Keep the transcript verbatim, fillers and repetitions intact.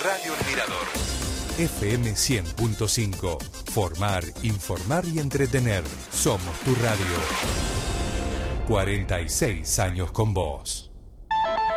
Radio El Mirador. F M cien punto cinco. Formar, informar y entretener. Somos tu radio. cuarenta y seis años con vos.